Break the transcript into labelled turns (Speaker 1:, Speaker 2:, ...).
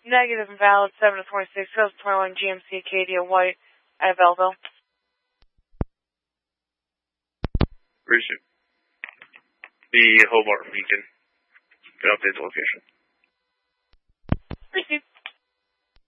Speaker 1: Negative invalid 7 to 26, sales 21 GMC Acadia White at Belleville.
Speaker 2: Receive. The Hobart Beacon. Can update the location.
Speaker 1: Receive.